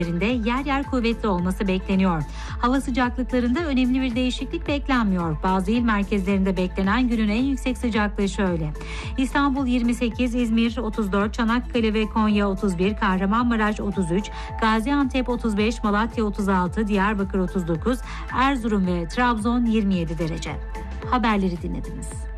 yer yer kuvvetli olması bekleniyor. Hava sıcaklıklarında önemli bir değişiklik beklenmiyor. Bazı il merkezlerinde beklenen günün en yüksek sıcaklığı şöyle: İstanbul 28, İzmir 34, Çanakkale ve Konya 31, Kahramanmaraş 33, Gaziantep 35, Malatya 36, Diyarbakır 39, Erzurum ve Trabzon 27 derece. Haberleri dinlediniz.